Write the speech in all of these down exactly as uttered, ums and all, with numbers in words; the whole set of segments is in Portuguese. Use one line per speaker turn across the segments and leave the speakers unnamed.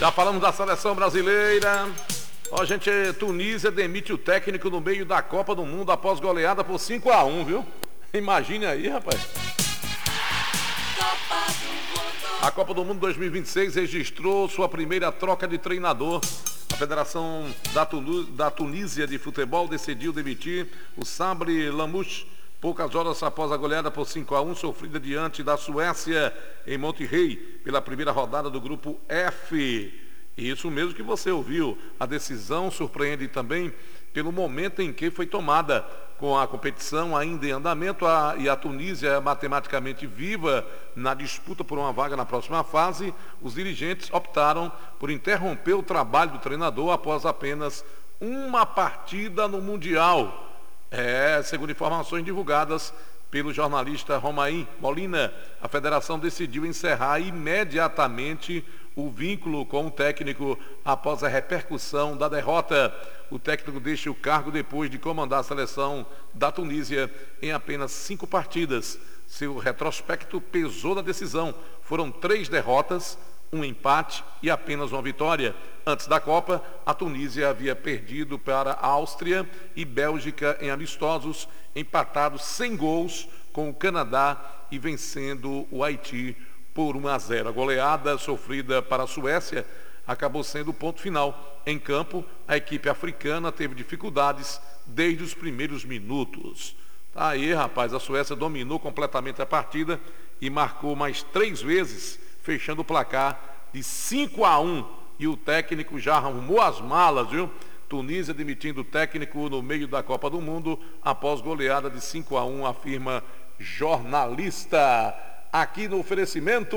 Já falamos da seleção brasileira. Ó, gente, Tunísia demite o técnico no meio da Copa do Mundo após goleada por cinco a um, viu? Imagine aí, rapaz. A Copa do Mundo dois mil e vinte e seis registrou sua primeira troca de treinador. A Federação da, Tunu... da Tunísia de Futebol decidiu demitir o Sabri Lamouche poucas horas após a goleada por cinco a um sofrida diante da Suécia em Monterrey pela primeira rodada do grupo F. Isso mesmo que você ouviu. A decisão surpreende também pelo momento em que foi tomada. Com a competição ainda em andamento a, e a Tunísia matematicamente viva na disputa por uma vaga na próxima fase, os dirigentes optaram por interromper o trabalho do treinador após apenas uma partida no Mundial. É, segundo informações divulgadas pelo jornalista Romain Molina, a federação decidiu encerrar imediatamente o vínculo com o técnico após a repercussão da derrota. O técnico deixa o cargo depois de comandar a seleção da Tunísia em apenas cinco partidas. Seu retrospecto pesou na decisão. Foram três derrotas, um empate e apenas uma vitória. Antes da Copa, a Tunísia havia perdido para a Áustria e Bélgica em amistosos, empatados sem gols com o Canadá e vencendo o Haiti por um a zero. A goleada sofrida para a Suécia acabou sendo o ponto final. Em campo, a equipe africana teve dificuldades desde os primeiros minutos. Tá aí, rapaz, a Suécia dominou completamente a partida e marcou mais três vezes, fechando o placar de cinco a um. E o técnico já arrumou as malas, viu? Tunísia demitindo o técnico no meio da Copa do Mundo após goleada de cinco a um, afirma jornalista. Aqui no oferecimento...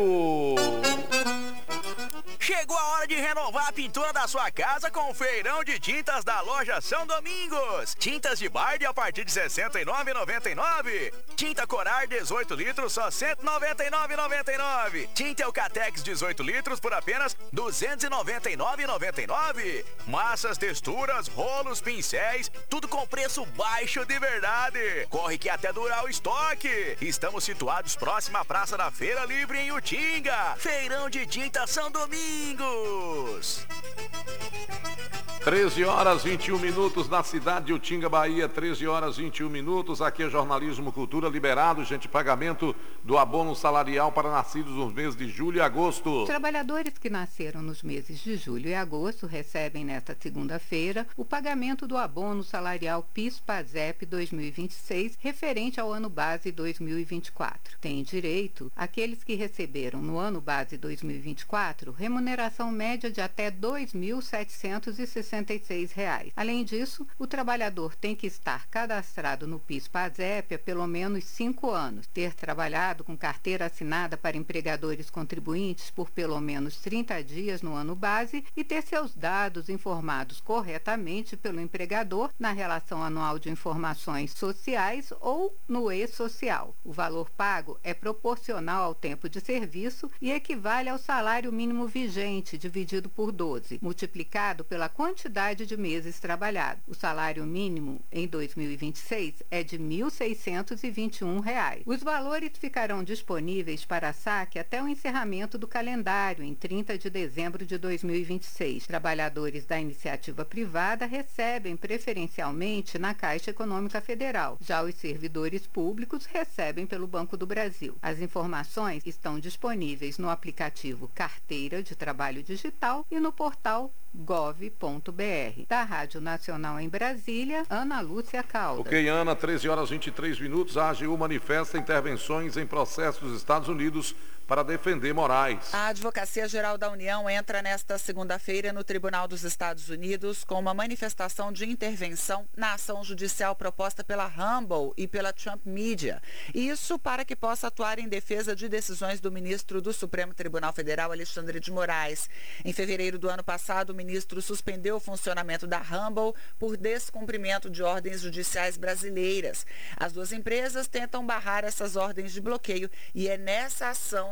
Chegou a hora de renovar a pintura da sua casa com o feirão de tintas da loja São Domingos. Tintas de Bardi a partir de sessenta e nove reais e noventa e nove centavos. Tinta Corar dezoito litros só cento e noventa e nove reais e noventa e nove centavos. Tinta Eucatex dezoito litros por apenas duzentos e noventa e nove reais e noventa e nove centavos. Massas, texturas, rolos, pincéis, tudo com preço baixo de verdade. Corre que até durar o estoque. Estamos situados próximo à Praça da Feira Livre em Utinga. Feirão de tinta São Domingos.
treze horas e vinte e um minutos na cidade de Utinga, Bahia. treze horas e vinte e um minutos. Aqui é Jornalismo Cultura liberado, gente, pagamento do abono salarial para nascidos nos meses de julho e agosto.
Os trabalhadores que nasceram nos meses de julho e agosto recebem nesta segunda-feira o pagamento do abono salarial PIS/PASEP dois mil e vinte e seis, referente ao ano base dois mil e vinte e quatro. Têm direito aqueles que receberam no ano base dois mil e vinte e quatro remuneração média de até dois mil setecentos e sessenta e seis reais. Além disso, o trabalhador tem que estar cadastrado no PIS/PASEP há pelo menos cinco anos, ter trabalhado com carteira assinada para empregadores contribuintes por pelo menos trinta dias no ano base e ter seus dados informados corretamente pelo empregador na relação anual de informações sociais ou no e-social. O valor pago é proporcional ao tempo de serviço e equivale ao salário mínimo vigente dividido por doze, multiplicado pela quantidade de meses trabalhados. O salário mínimo em dois mil e vinte e seis é de mil seiscentos e vinte e um reais. Os valores ficarão disponíveis para saque até o encerramento do calendário em trinta de dezembro de dois mil e vinte e seis. Trabalhadores da iniciativa privada recebem preferencialmente na Caixa Econômica Federal. Já os servidores públicos recebem pelo Banco do Brasil. As informações estão disponíveis no aplicativo Carteira de Trabalho Digital e no portal gov ponto br. Da Rádio Nacional em Brasília, Ana Lúcia Caldas.
Ok, Ana, treze horas e vinte e três minutos. A AGU manifesta intervenções em processos dos Estados Unidos para defender Moraes.
A Advocacia Geral da União entra nesta segunda-feira no Tribunal dos Estados Unidos com uma manifestação de intervenção na ação judicial proposta pela Rumble e pela Trump Media. Isso para que possa atuar em defesa de decisões do ministro do Supremo Tribunal Federal, Alexandre de Moraes. Em fevereiro do ano passado, o ministro suspendeu o funcionamento da Rumble por descumprimento de ordens judiciais brasileiras. As duas empresas tentam barrar essas ordens de bloqueio e é nessa ação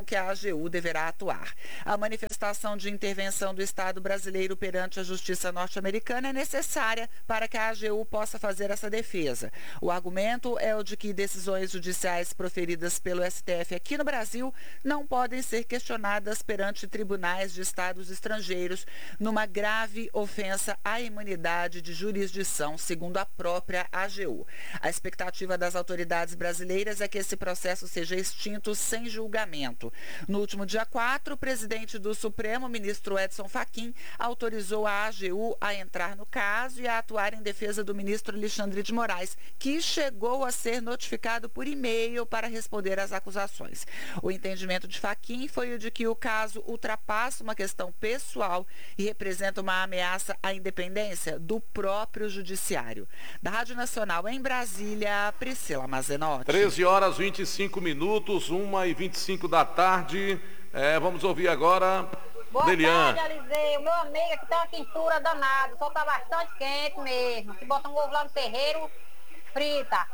com que a A G U deverá atuar. A manifestação de intervenção do Estado brasileiro perante a Justiça norte-americana é necessária para que a A G U possa fazer essa defesa. O argumento é o de que decisões judiciais proferidas pelo S T F aqui no Brasil não podem ser questionadas perante tribunais de estados estrangeiros numa grave ofensa à imunidade de jurisdição, segundo a própria A G U. A expectativa das autoridades brasileiras é que esse processo seja extinto sem julgamento. No último dia quatro, o presidente do Supremo, ministro Edson Fachin, autorizou a A G U a entrar no caso e a atuar em defesa do ministro Alexandre de Moraes, que chegou a ser notificado por e-mail para responder às acusações. O entendimento de Fachin foi o de que o caso ultrapassa uma questão pessoal e representa uma ameaça à independência do próprio judiciário. Da Rádio Nacional em Brasília, Priscila Mazenotti.
treze horas e vinte e cinco minutos, uma e vinte e cinco da tarde. É, vamos ouvir agora.
Boa
Delian.
tarde, Eliseu. Meu amigo aqui tá uma quentura danada. O sol tá bastante quente mesmo. Se bota um ovo lá no terreiro, frita.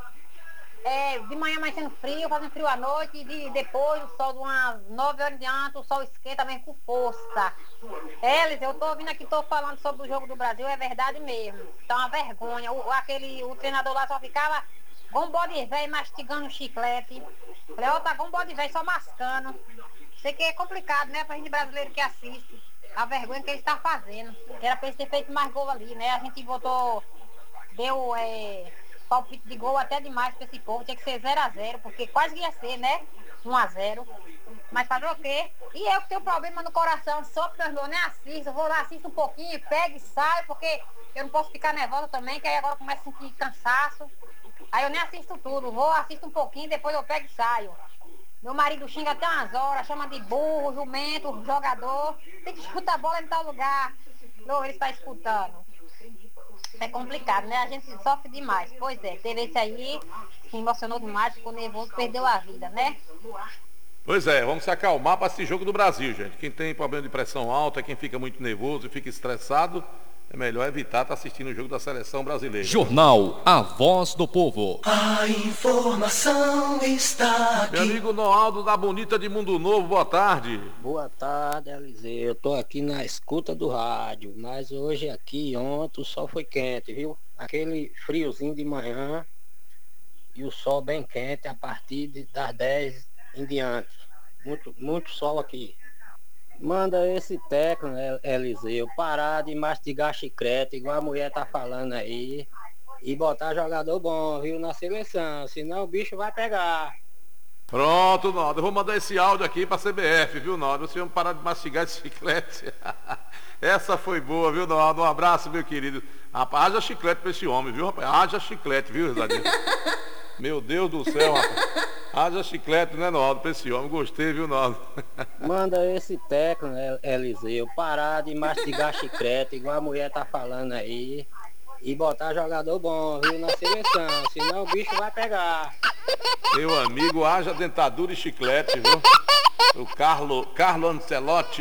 É, de manhã mais sendo frio, fazendo frio à noite, e de, depois o sol de umas nove horas em diante, o sol esquenta mesmo com força. É, Eliseu, eu tô ouvindo aqui, tô falando sobre o jogo do Brasil, é verdade mesmo. Tá uma vergonha. O, aquele, o treinador lá só ficava com um bode velho mastigando um chiclete. Falei, ó, tá com um bode velho só mascando. Sei que é complicado, né, pra gente brasileiro que assiste. A vergonha que ele está fazendo. Era pra ele ter feito mais gol ali, né? A gente votou, deu é, palpite de gol até demais pra esse povo. Tinha que ser zero a zero, porque quase ia ser, né? um a zero. Mas fazer o quê? E eu que tenho problema no coração, só porque eu nem assisto. Eu vou lá, assisto um pouquinho, pego e saio, porque eu não posso ficar nervosa também, que aí agora eu começo a sentir cansaço. Aí eu nem assisto tudo. Vou, assisto um pouquinho, depois eu pego e saio. Meu marido xinga até umas horas, chama de burro, jumento, jogador. Tem que chutar a bola em tal lugar. Não, ele está escutando. É complicado, né? A gente sofre demais. Pois é, teve esse aí, se emocionou demais, ficou nervoso, perdeu a vida, né?
Pois é, vamos se acalmar para esse jogo do Brasil, gente. Quem tem problema de pressão alta, quem fica muito nervoso e fica estressado, é melhor evitar estar assistindo o jogo da seleção brasileira.
Jornal A Voz do Povo.
A informação está aqui.
Meu amigo Noaldo da Bonita de Mundo Novo, boa tarde.
Boa tarde, Eliseu. Eu tô aqui na escuta do rádio, mas hoje aqui, ontem, o sol foi quente, viu? Aquele friozinho de manhã e o sol bem quente a partir de, das dez em diante. Muito, muito sol aqui. Manda esse técnico, né, Eliseu, parar de mastigar chiclete, igual a mulher tá falando aí, e botar jogador bom, viu, na seleção, senão o bicho vai pegar.
Pronto, Naldo, eu vou mandar esse áudio aqui pra C B F, viu, Naldo? Vocês vão parar de mastigar esse chiclete. Essa foi boa, viu, Naldo? Um abraço, meu querido. Rapaz, haja chiclete pra esse homem, viu, rapaz? Haja chiclete, viu, Risadinho? Meu Deus do céu, rapaz. Haja chiclete, né, Naldo, pra esse homem. Gostei, viu, Naldo?
Manda esse técnico, né, Eliseu, parar de mastigar chiclete, igual a mulher tá falando aí, e botar jogador bom, viu, na seleção, senão o bicho vai pegar.
Meu amigo, haja dentadura e chiclete, viu? O Carlo, Carlo Ancelotti.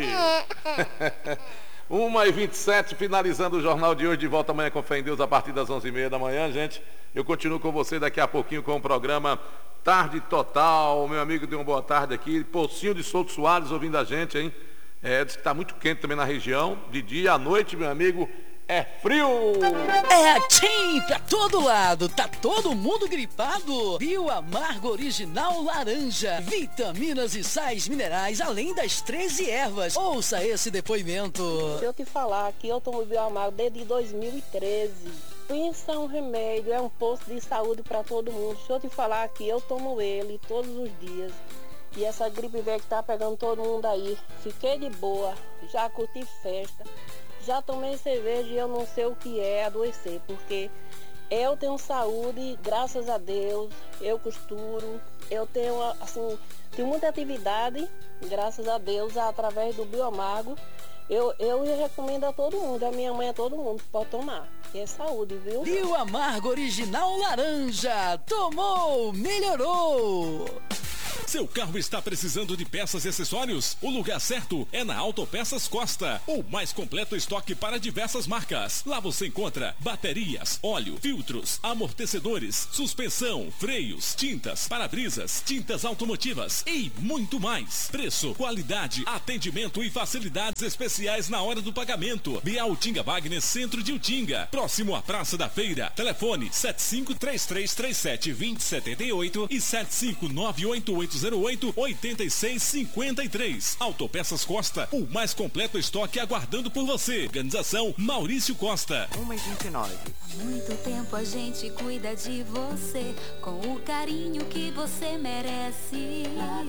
uma e vinte e sete, finalizando o jornal de hoje, de volta amanhã com fé em Deus a partir das onze e meia da manhã, gente. Eu continuo com você daqui a pouquinho com o programa Tarde Total. Meu amigo deu uma boa tarde aqui. Pocinho de Souto Soares ouvindo a gente, hein? É, diz que está muito quente também na região. De dia à noite, meu amigo, é frio.
É assim pra todo lado. Tá todo mundo gripado. Bio Amargo Original Laranja. Vitaminas e sais minerais, além das treze ervas. Ouça esse depoimento.
Se eu te falar que eu tomo Bio Amargo desde dois mil e treze. Pensa um remédio, é um posto de saúde para todo mundo. Deixa eu te falar que eu tomo ele todos os dias. E essa gripe velha que tá pegando todo mundo aí. Fiquei de boa, já curti festa, já tomei cerveja e eu não sei o que é adoecer. Porque eu tenho saúde, graças a Deus, eu costuro, eu tenho, assim, tenho muita atividade, graças a Deus, através do Bio Amargo. Eu, eu recomendo a todo mundo, a minha mãe, a todo mundo, pode tomar. Que é saúde, viu?
Bio Amargo Original Laranja. Tomou, melhorou.
Seu carro está precisando de peças e acessórios? O lugar certo é na Autopeças Costa, o mais completo estoque para diversas marcas. Lá você encontra baterias, óleo, filtros, amortecedores, suspensão, freios, tintas, para-brisas, tintas automotivas e muito mais. Preço, qualidade, atendimento e facilidades especiais na hora do pagamento. Via Utinga Wagner, centro de Utinga, próximo à Praça da Feira. Telefone sete cinco três três três sete dois zero sete oito e sete cinco nove oito oito zero oito oito seis cinco três. Autopeças Costa, o mais completo estoque aguardando por você. Organização Maurício Costa.
uma e vinte e nove.
Há muito tempo a gente cuida de você, com o carinho que você merece.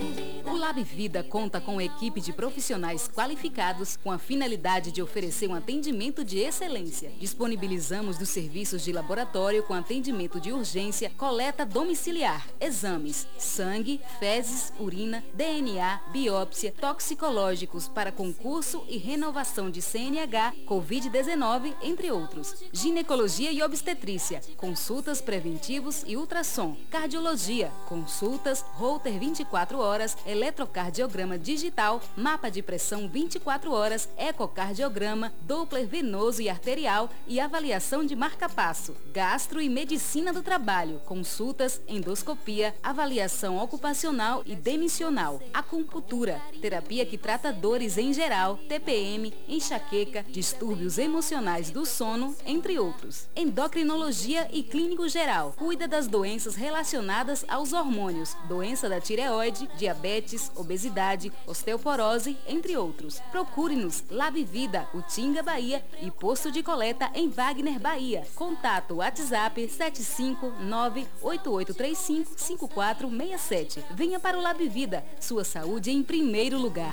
O Lab Vida conta com uma equipe de profissionais qualificados com a finalidade de oferecer um atendimento de excelência. Disponibilizamos dos serviços de laboratório com atendimento de urgência, coleta domiciliar, exames, sangue, fezes, urina, D N A, biópsia, toxicológicos para concurso e renovação de C N H, covid dezenove, entre outros. Ginecologia e obstetrícia, consultas preventivos e ultrassom. Cardiologia, consultas, Holter vinte e quatro horas, eletrocardiograma digital, mapa de pressão vinte e quatro horas, ecocardiograma, Doppler venoso e arterial e avaliação de marca-passo. Gastro e medicina do trabalho, consultas, endoscopia, avaliação ocupacional e demissional. Acupuntura, terapia que trata dores em geral, T P M, enxaqueca, distúrbios emocionais do sono, entre outros. Endocrinologia e clínico geral, cuida das doenças relacionadas aos hormônios, doença da tireoide, diabetes, obesidade, osteoporose, entre outros. Procure-nos Lab Vida, Utinga, Bahia e posto de coleta em Wagner, Bahia. Contato WhatsApp sete cinco nove oito oito três cinco cinco quatro seis sete. Venha para o Lab Vida, sua saúde em primeiro lugar.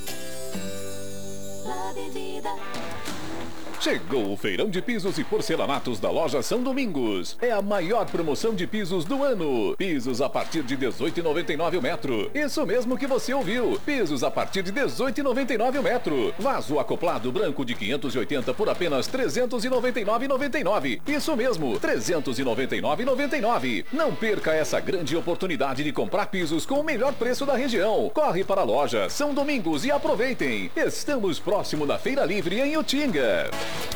Lab Vida.
Chegou o feirão de pisos e porcelanatos da loja São Domingos. É a maior promoção de pisos do ano. Pisos a partir de dezoito reais e noventa e nove centavos o metro. Isso mesmo que você ouviu. Pisos a partir de dezoito reais e noventa e nove centavos o metro. Vaso acoplado branco de quinhentos e oitenta por apenas trezentos e noventa e nove reais e noventa e nove centavos. Isso mesmo, trezentos e noventa e nove reais e noventa e nove centavos. Não perca essa grande oportunidade de comprar pisos com o melhor preço da região. Corre para a loja São Domingos e aproveitem. Estamos próximo da Feira Livre em Utinga.